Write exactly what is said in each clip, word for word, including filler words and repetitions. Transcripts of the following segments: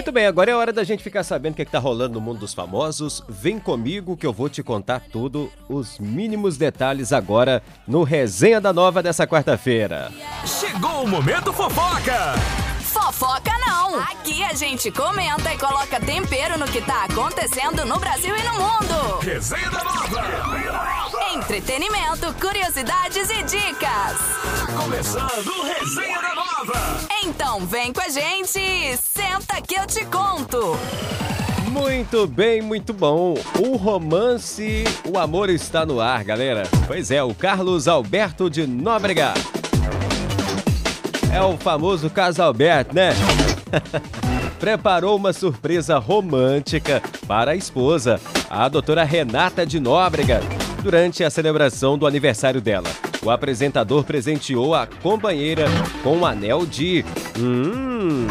Muito bem, agora é hora da gente ficar sabendo o que, é que tá rolando no mundo dos famosos. Vem comigo que eu vou te contar tudo, os mínimos detalhes agora no Resenha da Nova dessa quarta-feira. Chegou o Momento Fofoca! Fofoca não! Aqui a gente comenta e coloca tempero no que tá acontecendo no Brasil e no mundo. Resenha da Nova! Entretenimento, curiosidades e dicas. Começando o Resenha da Nova! Então vem com a gente e senta que eu te conto. Muito bem, muito bom. O romance, o amor está no ar, galera. Pois é, o Carlos Alberto de Nóbrega. É o famoso Casalberto, né? Preparou uma surpresa romântica para a esposa, a doutora Renata de Nóbrega, durante a celebração do aniversário dela. O apresentador presenteou a companheira com um anel de... Hum...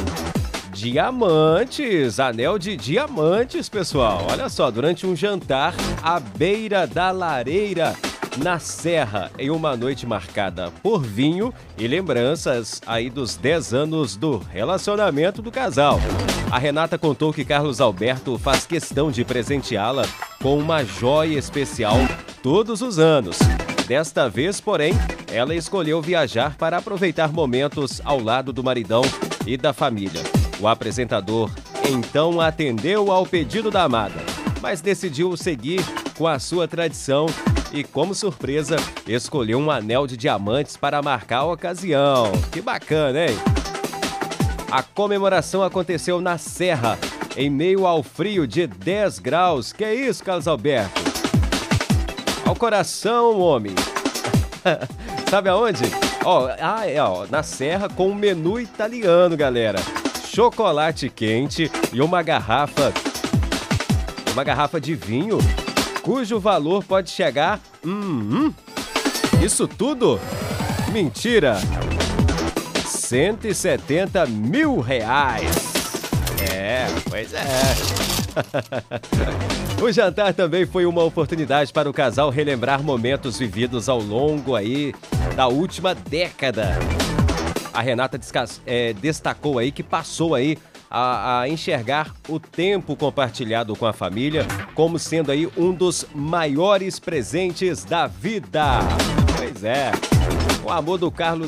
diamantes, anel de diamantes, pessoal. Olha só, durante um jantar à beira da lareira, na Serra, em uma noite marcada por vinho e lembranças aí dos dez anos do relacionamento do casal. A Renata contou que Carlos Alberto faz questão de presenteá-la com uma joia especial todos os anos. Desta vez, porém, ela escolheu viajar para aproveitar momentos ao lado do maridão e da família. O apresentador então atendeu ao pedido da amada, mas decidiu seguir com a sua tradição e, como surpresa, escolheu um anel de diamantes para marcar a ocasião. Que bacana, hein? A comemoração aconteceu na Serra, em meio ao frio de dez graus. Que isso, Carlos Alberto? Ao coração, homem. Sabe aonde? Ó, ah, é, ó, na Serra com um menu italiano, galera. Chocolate quente e uma garrafa, uma garrafa de vinho, cujo valor pode chegar... Hum, hum, isso tudo? Mentira! cento e setenta mil reais. É, pois é. O jantar também foi uma oportunidade para o casal relembrar momentos vividos ao longo aí da última década. A Renata descas- é, destacou aí que passou aí a, a enxergar o tempo compartilhado com a família como sendo aí um dos maiores presentes da vida. Pois é, o amor do Carlos